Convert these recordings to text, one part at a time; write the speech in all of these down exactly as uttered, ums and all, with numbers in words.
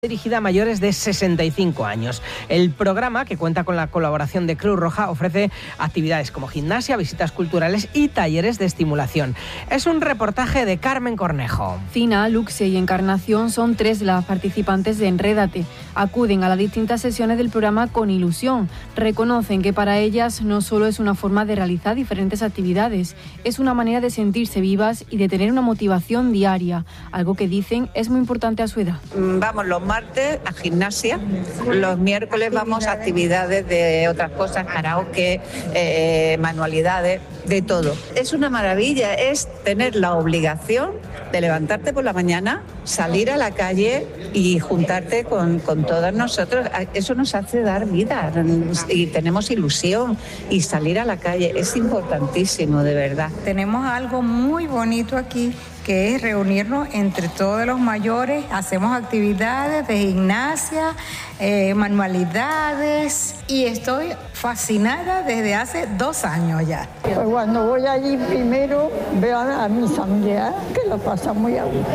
dirigida a mayores de sesenta y cinco años. El programa, que cuenta con la colaboración de Cruz Roja, ofrece actividades como gimnasia, visitas culturales y talleres de estimulación. Es un reportaje de Carmen Cornejo. Fina, Luxe y Encarnación son tres de las participantes de Enrédate. Acuden a las distintas sesiones del programa con ilusión. Reconocen que para ellas no solo es una forma de realizar diferentes actividades, es una manera de sentirse vivas y de tener una motivación diaria, algo que dicen es muy importante a su edad. Vamos los martes a gimnasia, los miércoles vamos a actividades de otras cosas, karaoke, eh, manualidades, de todo. Es una maravilla, es tener la obligación de levantarte por la mañana, salir a la calle y juntarte con, con todos nosotros. Eso nos hace dar vida y tenemos ilusión, y salir a la calle es importantísimo, de verdad. Tenemos algo muy bonito aquí, que es reunirnos entre todos los mayores. Hacemos actividades de gimnasia, eh, manualidades, y estoy fascinada desde hace dos años ya. Pues cuando voy allí primero veo a mi familia, que lo pasa muy a gusto.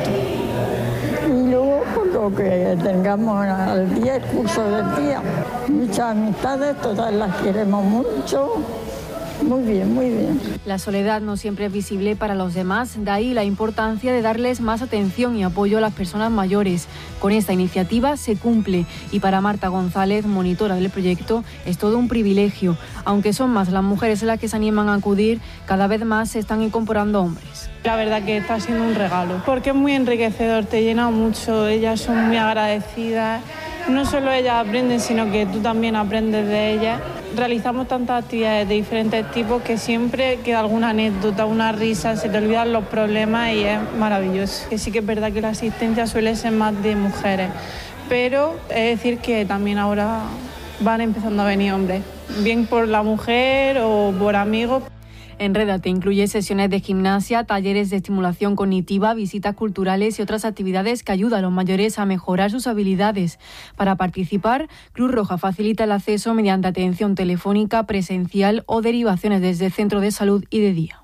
Y luego, por lo que tengamos al día, el curso del día. Muchas amistades, todas las queremos mucho. Muy bien, muy bien. La soledad no siempre es visible para los demás, de ahí la importancia de darles más atención y apoyo a las personas mayores. Con esta iniciativa se cumple, y para Marta González, monitora del proyecto, es todo un privilegio. Aunque son más las mujeres las que se animan a acudir, cada vez más se están incorporando hombres. La verdad que está siendo un regalo, porque es muy enriquecedor, te llena mucho, ellas son muy agradecidas. No solo ellas aprenden, sino que tú también aprendes de ellas. Realizamos tantas actividades de diferentes tipos que siempre queda alguna anécdota, una risa, se te olvidan los problemas y es maravilloso. Que sí que es verdad que la asistencia suele ser más de mujeres, pero es decir que también ahora van empezando a venir hombres, bien por la mujer o por amigos. Enrédate incluye sesiones de gimnasia, talleres de estimulación cognitiva, visitas culturales y otras actividades que ayudan a los mayores a mejorar sus habilidades. Para participar, Cruz Roja facilita el acceso mediante atención telefónica, presencial o derivaciones desde el centro de salud y de día.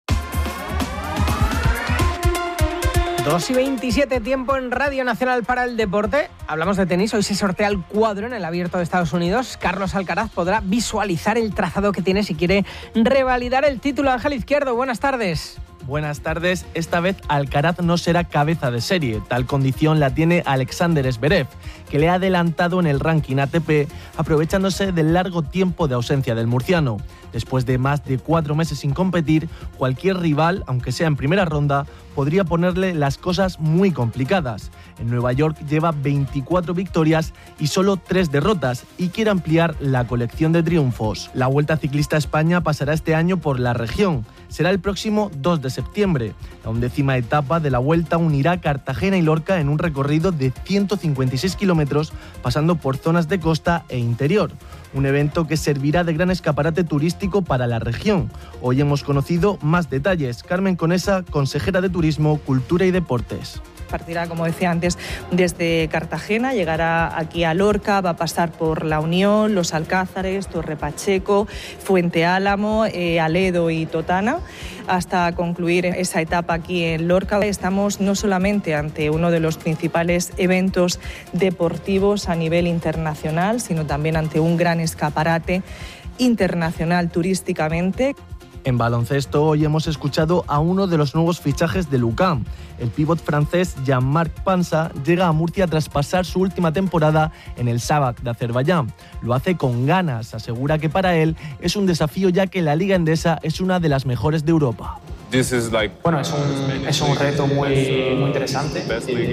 dos y veintisiete, tiempo en Radio Nacional para el deporte. Hablamos de tenis, hoy se sortea el cuadro en el Abierto de Estados Unidos. Carlos Alcaraz podrá visualizar el trazado que tiene si quiere revalidar el título. Ángel Izquierdo, buenas tardes. Buenas tardes. Esta vez Alcaraz no será cabeza de serie. Tal condición la tiene Alexander Zverev, que le ha adelantado en el ranking A T P, aprovechándose del largo tiempo de ausencia del murciano. Después de más de cuatro meses sin competir, cualquier rival, aunque sea en primera ronda, podría ponerle las cosas muy complicadas. En Nueva York lleva veinticuatro victorias y solo tres derrotas, y quiere ampliar la colección de triunfos. La Vuelta Ciclista a España pasará este año por la región. Será el próximo dos de septiembre. La undécima etapa de la Vuelta unirá Cartagena y Lorca en un recorrido de ciento cincuenta y seis kilómetros, pasando por zonas de costa e interior. Un evento que servirá de gran escaparate turístico para la región. Hoy hemos conocido más detalles. Carmen Conesa, consejera de Turismo, Cultura y Deportes. Partirá, como decía antes, desde Cartagena, llegará aquí a Lorca, va a pasar por La Unión, Los Alcázares, Torre Pacheco, Fuente Álamo, eh, Aledo y Totana, hasta concluir esa etapa aquí en Lorca. Estamos no solamente ante uno de los principales eventos deportivos a nivel internacional, sino también ante un gran escaparate internacional turísticamente. En baloncesto, hoy hemos escuchado a uno de los nuevos fichajes de l'U Q A M. El pívot francés Jean-Marc Pansa llega a Murcia tras pasar su última temporada en el Sabak de Azerbaiyán. Lo hace con ganas, asegura que para él es un desafío, ya que la Liga Endesa es una de las mejores de Europa. Bueno, es un, es un reto muy, muy interesante,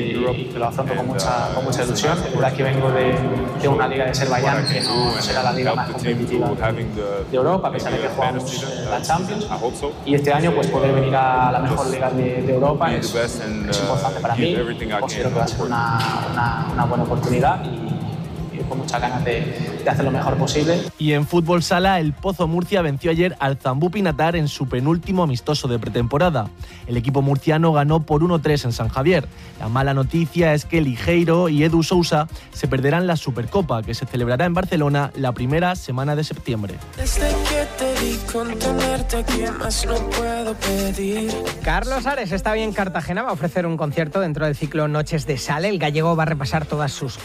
y lo afronto con mucha, con mucha ilusión. Es verdad que vengo de, de una liga de Azerbaiyán que no será la liga más competitiva de Europa, a pesar de que jugamos la Champions. Y este año pues poder venir a la mejor liga de, de Europa es, es importante para mí. Considero que va a ser una, una, una buena oportunidad y con muchas ganas de, de hacer lo mejor posible. Y en fútbol sala, el Pozo Murcia venció ayer al Zambú Pinatar en su penúltimo amistoso de pretemporada. El equipo murciano ganó por uno tres en San Javier. La mala noticia es que Ligeiro y Edu Sousa se perderán la Supercopa, que se celebrará en Barcelona la primera semana de septiembre. Desde que te vi con tenerte, ¿qué más no puedo pedir? Carlos Ares está hoy en Cartagena, va a ofrecer un concierto dentro del ciclo Noches de Sale. El gallego va a repasar todas sus